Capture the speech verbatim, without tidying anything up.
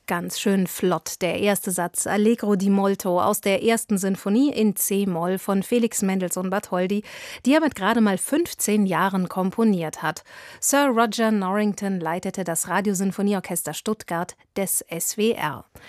Ganz schön flott, der erste Satz Allegro di molto aus der ersten Sinfonie in C-Moll von Felix Mendelssohn Bartholdy, die er mit gerade mal fünfzehn Jahren komponiert hat. Sir Roger Norrington leitete das Radiosinfonieorchester Stuttgart des S W R.